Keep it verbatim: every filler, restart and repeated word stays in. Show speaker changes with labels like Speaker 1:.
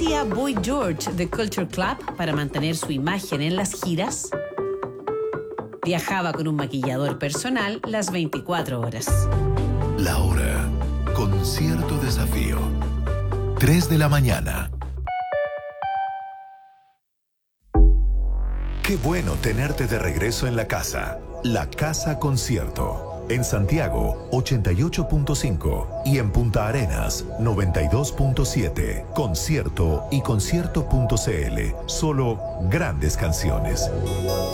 Speaker 1: hacía Boy George de Culture Club para mantener su imagen en las giras? Viajaba con un maquillador personal las veinticuatro horas.
Speaker 2: La hora con cierto desafío. tres de la mañana. Qué bueno tenerte de regreso en la casa. La Casa Concierto. En Santiago, ochenta y ocho punto cinco. Y en Punta Arenas, noventa y dos punto siete. Concierto y concierto punto c l. Solo grandes canciones.